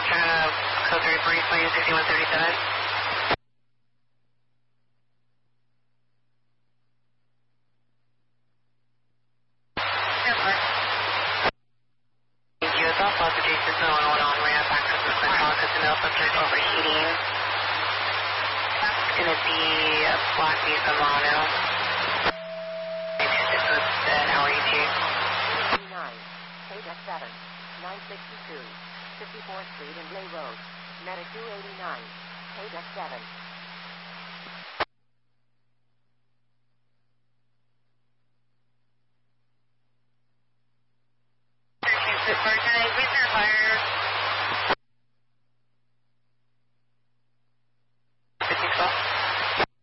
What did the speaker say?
Code 3 briefly, 6137. USL Plus adjacent to 101 on ramp, access to Central, Casino, subject overheating. It's going to be a Black Visa Mono. 26 with an LET. 9, Paydeck 7, 962, 54th Street and Lay Road, Meta 289, Paydeck 7. Fire